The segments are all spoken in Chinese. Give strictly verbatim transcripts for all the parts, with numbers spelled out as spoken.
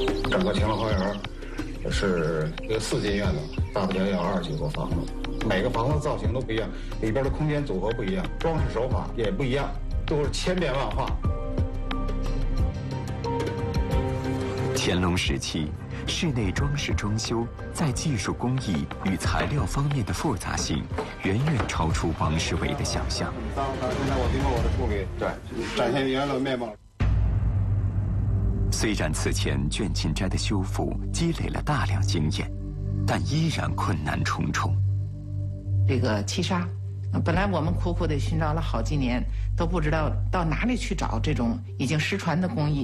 整个乾隆花园是一个四进院子，大不了有二十几座房子，每个房子造型都不一样，里边的空间组合不一样，装饰手法也不一样，都是千变万化。 乾隆时期，室内装饰装修在技术工艺与材料方面的复杂性，远远超出王世维的想象。 现在我经过我的处理，对，展现原来的面貌。 虽然此前卷庆斋的修复积累了大量经验，但依然困难重重。 这个漆纱，本来我们苦苦地寻找了好几年，都不知道到哪里去找这种已经失传的工艺。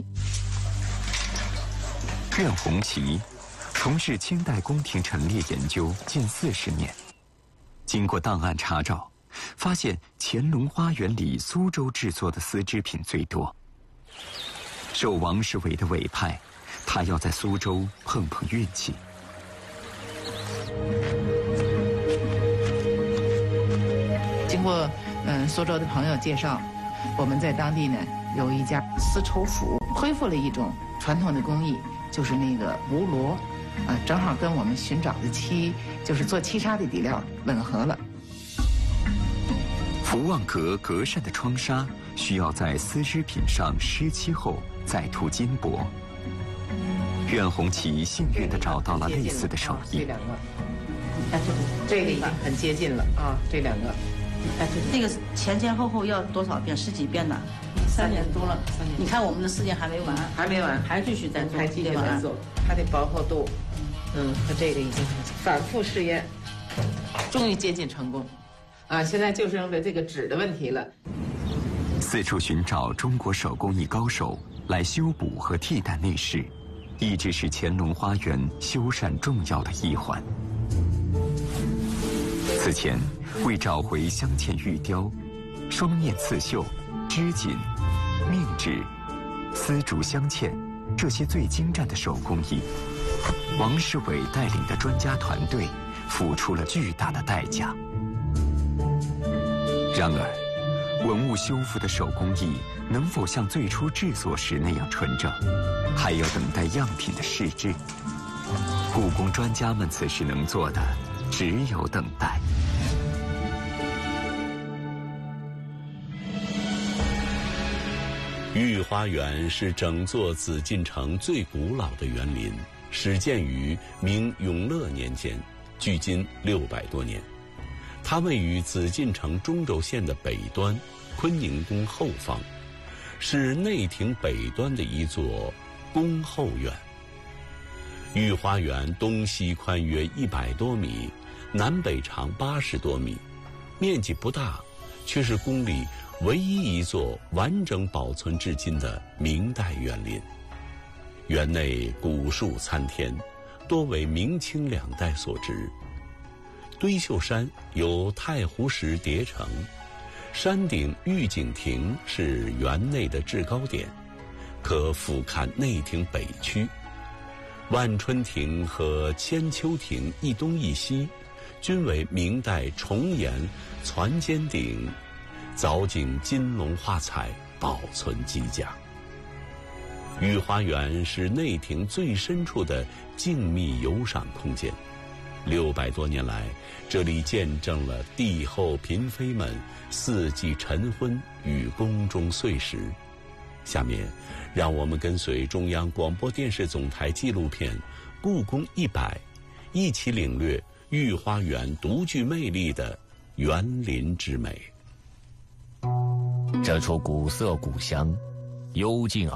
任洪奇从事清代宫廷陈列研究近四十年，经过档案查找，发现乾隆花园里苏州制作的丝织品最多。受王世维的委派，他要在苏州碰碰运气。 经过嗯苏州的朋友介绍，我们在当地呢有一家丝绸府恢复了一种传统的工艺，就是那个吴罗，啊，正好跟我们寻找的漆，就是做漆纱的底料吻合了。 福旺阁格扇的窗纱需要在丝织品上施漆后再涂金箔。苑红旗幸运地找到了类似的手艺。 这两个，哎，这个已经很接近了啊，这两个。 哎，对，这个前前后后要多少遍？十几遍呢？三年多了。三年。你看我们的时间还没完， 还没完， 还继续在做， 还继续在做。它的薄厚度，嗯，和这个已经反复试验，终于接近成功。啊，现在就剩的这个纸的问题了。 四处寻找中国手工艺高手来修补和替代内饰，一直是乾隆花园修缮重要的一环。此前，为找回镶嵌玉雕、双面刺绣、织锦、命纸、丝竹镶嵌这些最精湛的手工艺，王世伟带领的专家团队付出了巨大的代价。然而，文物修复的手工艺能否像最初制作时那样纯正，还要等待样品的试制。故宫专家们此时能做的只有等待。 御花园是整座紫禁城最古老的园林，始建于明永乐年间，距今六百多年。它位于紫禁城中轴线的北端，坤宁宫后方，是内廷北端的一座宫后院。御花园东西宽约一百多米，南北长八十多米，面积不大，却是宫里唯一一座完整保存至今的明代园林。园内古树参天，多为明清两代所植。堆秀山由太湖石叠成，山顶御景亭是园内的制高点，可俯瞰内廷北区。万春亭和千秋亭一东一西，均为明代重檐攒尖顶，藻井金龙画彩，保存极佳。御花园是内廷最深处的静谧游赏空间。六百多年来，这里见证了帝后嫔妃们四季晨昏与宫中岁时。下面，让我们跟随中央广播电视总台纪录片《故宫一百》，一起领略御花园独具魅力的园林之美。 这处古色古香、幽静